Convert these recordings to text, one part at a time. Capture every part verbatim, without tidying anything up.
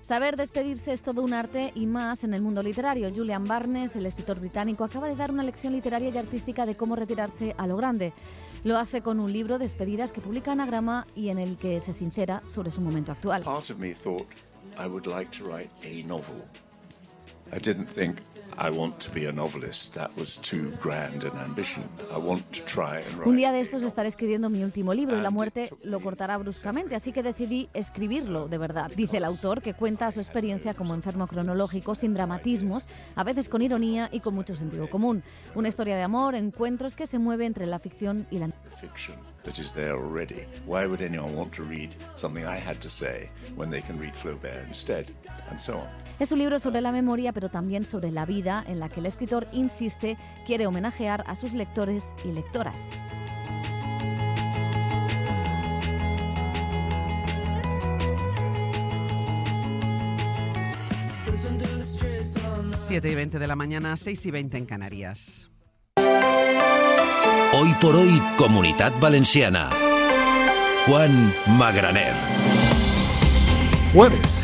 Saber despedirse es todo un arte y más en el mundo literario. Julian Barnes, el escritor británico, acaba de dar una lección literaria y artística de cómo retirarse a lo grande. Lo hace con un libro, Despedidas, que publica Anagrama y en el que se sincera sobre su momento actual. Part of me thought I would like to write a novel. I didn't think I want to be a novelist. That was too grand an ambition. I want to try and write. Un día de estos estaré escribiendo mi último libro y la muerte lo cortará bruscamente, así que decidí escribirlo de verdad, dice el autor, que cuenta su experiencia como enfermo cronológico, sin dramatismos, a veces con ironía y con mucho sentido común. Una historia de amor, encuentros que se mueve entre la ficción y la fiction that is there already. Why would anyone want to read something I had to say when they can read Flaubert instead? And so on. Es un libro sobre la memoria, pero también sobre la vida, en la que el escritor insiste, quiere homenajear a sus lectores y lectoras. siete y veinte de la mañana, seis y veinte en Canarias. Hoy por hoy, Comunitat Valenciana. Juan Magraner. Jueves.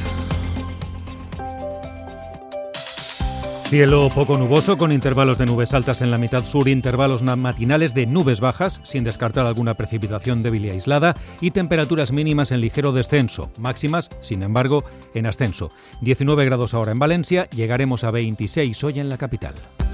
Cielo poco nuboso, con intervalos de nubes altas en la mitad sur, intervalos matinales de nubes bajas, sin descartar alguna precipitación débil y aislada, y temperaturas mínimas en ligero descenso, máximas, sin embargo, en ascenso. diecinueve grados ahora en Valencia, llegaremos a veintiséis hoy en la capital.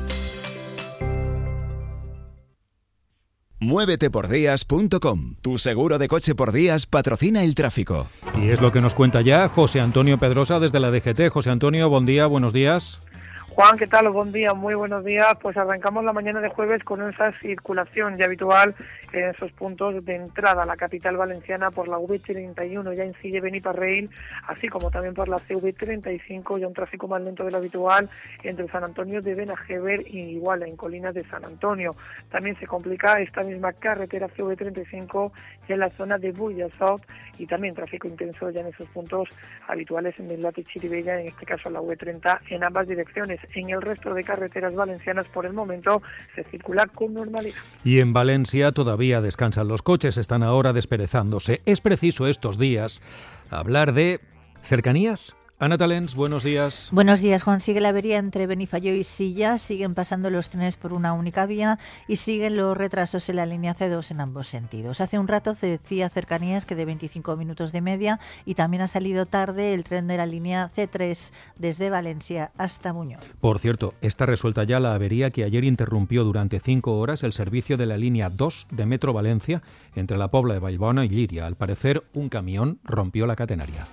muévete por días punto com. Tu seguro de coche por días patrocina el tráfico. Y es lo que nos cuenta ya José Antonio Pedrosa desde la D G T. José Antonio, buen día, buenos días. Juan, ¿qué tal? Buen día, muy buenos días. Pues arrancamos la mañana de jueves con esa circulación ya habitual en esos puntos de entrada a la capital valenciana por la V treinta y uno, ya en Sille Beniparrell, así como también por la C V treinta y cinco, ya un tráfico más lento de lo habitual entre San Antonio de Benajever y igual en Colinas de San Antonio. También se complica esta misma carretera C V treinta y cinco ya en la zona de Burjassot, y también tráfico intenso ya en esos puntos habituales en Mislata y Chirivella, en este caso la V treinta, en ambas direcciones. En el resto de carreteras valencianas por el momento se circula con normalidad. Y en Valencia todavía descansan los coches, están ahora desperezándose. Es preciso estos días hablar de cercanías. Ana Talens, buenos días. Buenos días, Juan. Sigue la avería entre Benifayó y Silla, siguen pasando los trenes por una única vía y siguen los retrasos en la línea C dos en ambos sentidos. Hace un rato se decía cercanías que de veinticinco minutos de media, y también ha salido tarde el tren de la línea C tres desde Valencia hasta Buñol. Por cierto, está resuelta ya la avería que ayer interrumpió durante cinco horas el servicio de la línea dos de Metro Valencia entre la Pobla de Vallbona y Llíria. Al parecer, un camión rompió la catenaria.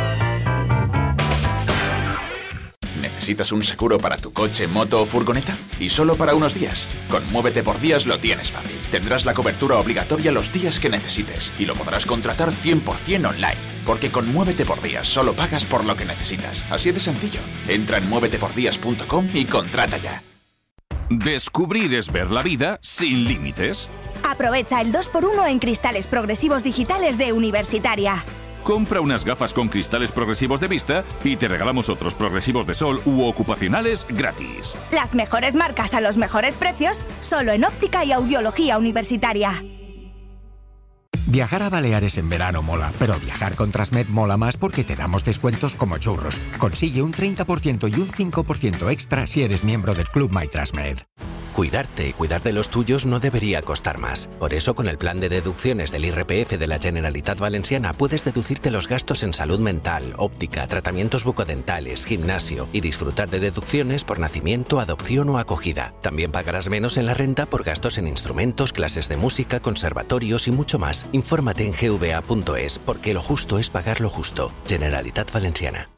¿Necesitas un seguro para tu coche, moto o furgoneta? Y solo para unos días. Con Muévete por Días lo tienes fácil. Tendrás la cobertura obligatoria los días que necesites y lo podrás contratar cien por ciento online. Porque con Muévete por Días solo pagas por lo que necesitas. Así de sencillo. Entra en muévete por días punto com y contrata ya. Descubrir es ver la vida sin límites. Aprovecha el dos por uno en cristales progresivos digitales de Universitaria. Compra unas gafas con cristales progresivos de vista y te regalamos otros progresivos de sol u ocupacionales gratis. Las mejores marcas a los mejores precios, solo en Óptica y Audiología Universitaria. Viajar a Baleares en verano mola, pero viajar con Transmed mola más porque te damos descuentos como churros. Consigue un treinta por ciento y un cinco por ciento extra si eres miembro del Club MyTransmed. Cuidarte y cuidar de los tuyos no debería costar más. Por eso, con el plan de deducciones del I R P F de la Generalitat Valenciana puedes deducirte los gastos en salud mental, óptica, tratamientos bucodentales, gimnasio y disfrutar de deducciones por nacimiento, adopción o acogida. También pagarás menos en la renta por gastos en instrumentos, clases de música, conservatorios y mucho más. Infórmate en g v a punto es, porque lo justo es pagar lo justo. Generalitat Valenciana.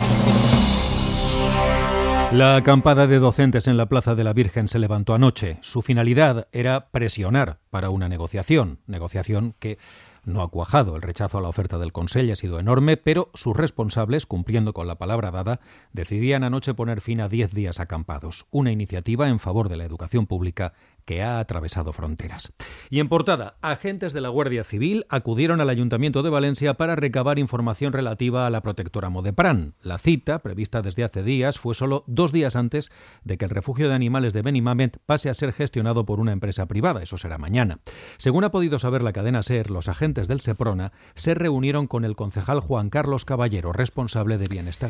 La acampada de docentes en la Plaza de la Virgen se levantó anoche. Su finalidad era presionar para una negociación, negociación que no ha cuajado. El rechazo a la oferta del Consell ha sido enorme, pero sus responsables, cumpliendo con la palabra dada, decidían anoche poner fin a diez días acampados. Una iniciativa en favor de la educación pública que ha atravesado fronteras. Y en portada, agentes de la Guardia Civil acudieron al Ayuntamiento de Valencia para recabar información relativa a la protectora Modepran. La cita, prevista desde hace días, fue solo dos días antes de que el refugio de animales de Benimamet pase a ser gestionado por una empresa privada. Eso será mañana. Según ha podido saber la cadena SER, los agentes del Seprona se reunieron con el concejal Juan Carlos Caballero, responsable de Bienestar